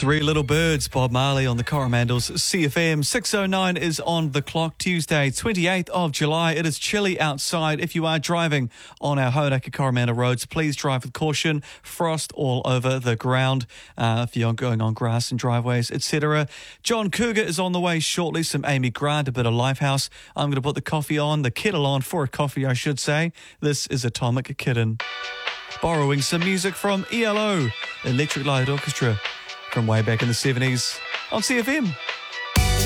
Three Little Birds, Bob Marley on the Coromandel's CFM. 6:09 is on the clock. Tuesday, 28th of July. It is chilly outside. If you are driving on our Hauraki Coromandel roads, please drive with caution. Frost all over the ground if you're going on grass and driveways, etc. John Cougar is on the way shortly. Some Amy Grant, a bit of Lifehouse. I'm going to put the kettle on for a coffee, I should say. This is Atomic Kitten. Borrowing some music from ELO, Electric Light Orchestra, from way back in the 70s on CFM.